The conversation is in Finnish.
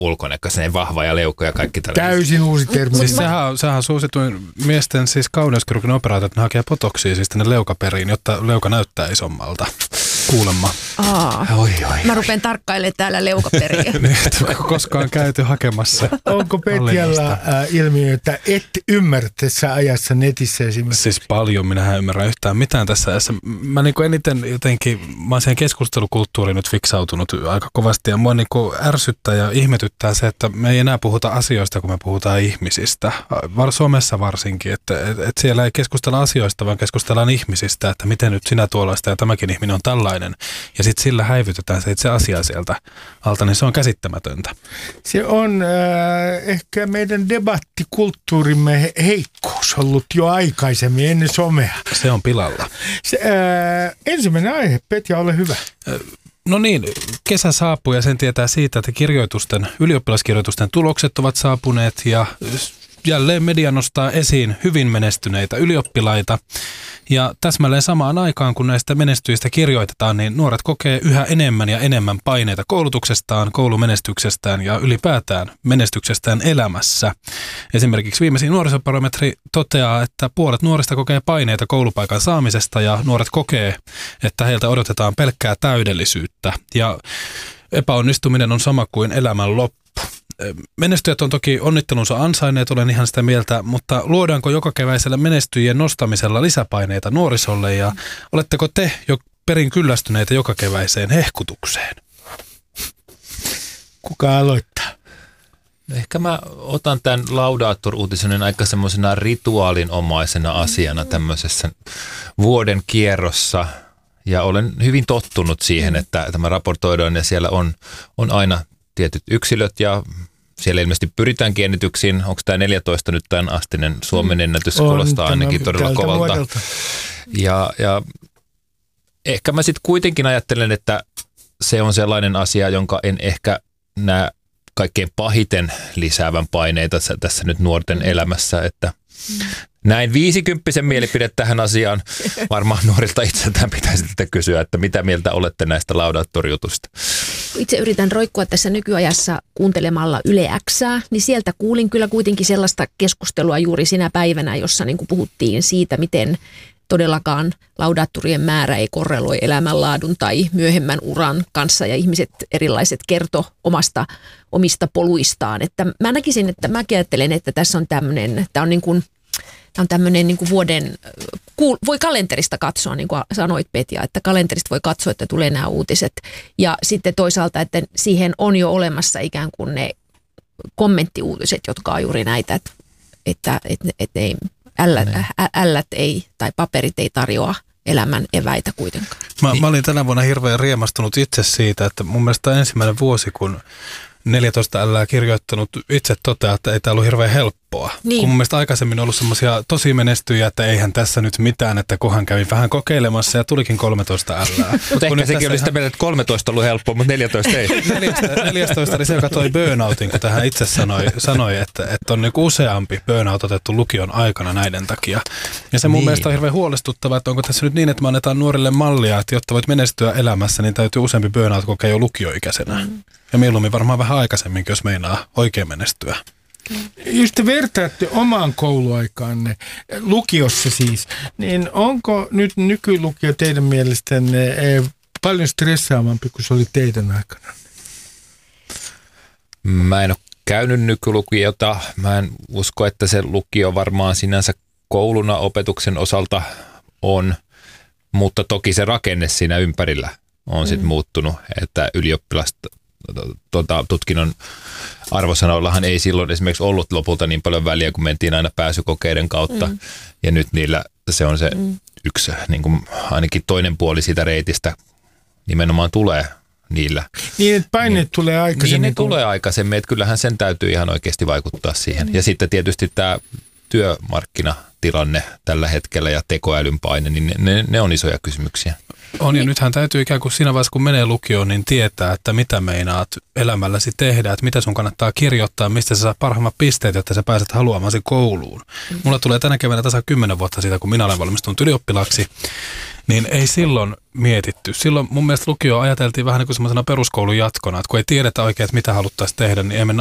ulkonäköisen vahva ja leuko ja kaikki tällainen. Täysin uusi termi. Siis sehän on suosituin miesten siis kauneuskirurgin operaatio, että ne hakee botoksia siis tänne leukaperiin, jotta leuka näyttää isommalta. Kuulemma. Mä rupean tarkkailemaan täällä leukaperiä. Niin, koskaan käyty hakemassa. Onko Petjalla ilmiö, että et ymmärrä tässä ajassa netissä esimerkiksi? Siis paljon, minähän ymmärrän yhtään mitään tässä ajassa. Mä niin kuin eniten jotenkin, mä oon siihen keskustelukulttuuriin nyt fiksautunut aika kovasti ja mua niin kuin ärsyttää ja ihmetyttää se, että me ei enää puhuta asioista, kun me puhutaan ihmisistä. Somessa varsinkin, että siellä ei keskustella asioista, vaan keskustellaan ihmisistä, että miten nyt sinä tuollaista ja tämäkin ihminen on tällainen. Ja sitten sillä häivytetään se itse asiaa sieltä alta, niin se on käsittämätöntä. Se on ehkä meidän debattikulttuurimme heikkous ollut jo aikaisemmin ennen somea. Se on pilalla. Ensimmäinen aihe, Petja, ole hyvä. No niin, kesä saapuu ja sen tietää siitä, että ylioppilaskirjoitusten tulokset ovat saapuneet ja jälleen media nostaa esiin hyvin menestyneitä ylioppilaita. Ja täsmälleen samaan aikaan, kun näistä menestyjistä kirjoitetaan, niin nuoret kokee yhä enemmän ja enemmän paineita koulutuksestaan, koulumenestyksestään ja ylipäätään menestyksestään elämässä. Esimerkiksi viimeisin nuorisobarometri toteaa, että puolet nuorista kokee paineita koulupaikan saamisesta ja nuoret kokee, että heiltä odotetaan pelkkää täydellisyyttä. Ja epäonnistuminen on sama kuin elämän loppu. Menestyjät on toki onnittelunsa ansainneet, olen ihan sitä mieltä, mutta luodaanko jokakeväisellä menestyjien nostamisella lisäpaineita nuorisolle ja oletteko te jo perin kyllästyneitä jokakeväiseen hehkutukseen? Kuka aloittaa? Ehkä mä otan tämän Laudator-uutisen aika semmoisena rituaalinomaisena asiana tämmöisessä vuoden kierrossa. Ja olen hyvin tottunut siihen, että tämä raportoidaan ja siellä on aina tietyt yksilöt ja siellä ilmeisesti pyritäänkin ennätyksiin. Onko tämä 14 nyt tämän astinen Suomen ennätys? Kuulostaa ainakin todella kovalta. Ja ehkä mä sitten kuitenkin ajattelen, että se on sellainen asia, jonka en ehkä näe kaikkein pahiten lisäävän paineita tässä nyt nuorten elämässä, että näin 50 mielipide tähän asiaan. Varmaan nuorilta itseltään pitäisi kysyä, että mitä mieltä olette näistä Laudator-jutusta. Itse yritän roikkua tässä nykyajassa kuuntelemalla Yle X:ää, niin sieltä kuulin kyllä kuitenkin sellaista keskustelua juuri sinä päivänä, jossa niin kuin puhuttiin siitä, miten todellakaan laudaattorien määrä ei korreloi elämänlaadun tai myöhemmän uran kanssa ja ihmiset erilaiset kertoo omista poluistaan. Että mä näkisin, että mä ajattelen, että tässä on tämmöinen, tämä on tämmöinen niin kuin vuoden, voi kalenterista katsoa, niin kuin sanoit Petja, että kalenterista voi katsoa, että tulee nämä uutiset. Ja sitten toisaalta, että siihen on jo olemassa ikään kuin ne kommenttiuutiset, jotka on juuri näitä, että ei, ällät ei tai paperit ei tarjoa elämän eväitä kuitenkaan. Mä olin tänä vuonna hirveän riemastunut itse siitä, että mun mielestä ensimmäinen vuosi, kun 14 ällää kirjoittanut itse toteaa, että ei tämä ollut hirveän helppoa. Niin. Kun mun mielestä aikaisemmin on ollut semmoisia tosi menestyjiä, että eihän tässä nyt mitään, että kohan kävin vähän kokeilemassa ja tulikin 13 ällää. Mutta ehkä sekin oli sitä mieltä, että 13 ollut helppoa, mutta 14 ei. 14 oli se, joka toi burnoutin, kun tähän itse sanoi että on niin useampi burnout otettu lukion aikana näiden takia. Ja se mun mielestä on hirveän huolestuttavaa, että onko tässä nyt niin, että me annetaan nuorille mallia, että jotta voit menestyä elämässä, niin täytyy useampi burnout kokea jo lukioikäisenä. Ja mieluummin varmaan vähän aikaisemmin, jos meinaa oikein menestyä. Jos te vertaatte omaan kouluaikaanne, lukiossa siis, niin onko nyt nykylukio teidän mielestänne paljon stressaavampi kuin se oli teidän aikana? Mä en ole käynyt nykylukiota. Mä en usko, että se lukio varmaan sinänsä kouluna opetuksen osalta on, mutta toki se rakenne siinä ympärillä on sitten muuttunut, että ylioppilasta tutkinnon arvosanoillahan ei silloin esimerkiksi ollut lopulta niin paljon väliä, kun mentiin aina pääsykokeiden kautta. Ja nyt niillä se on se yksi, niin kuin ainakin toinen puoli siitä reitistä nimenomaan tulee niillä. Niin, että paineet tulee aikaisemmin. Niin, ne tulee aikaisemmin, että kyllähän sen täytyy ihan oikeasti vaikuttaa siihen. Ja sitten tietysti tämä työmarkkinatilanne tällä hetkellä ja tekoälyn paine, niin ne on isoja kysymyksiä. On, ja nythän täytyy ikään kuin siinä vaiheessa, kun menee lukioon, niin tietää, että mitä meinaat elämälläsi tehdä, että mitä sun kannattaa kirjoittaa, mistä sä saat parhaimmat pisteet, jotta sä pääset haluamasi kouluun. Mulla tulee tänä keväänä tasa 10 vuotta siitä, kun minä olen valmistunut ylioppilaaksi, niin ei silloin mietitty. Silloin mun mielestä lukio ajateltiin vähän niin kuin semmoisena peruskoulun jatkona, että kun ei tiedetä oikein, että mitä haluttaisiin tehdä, niin ei mennä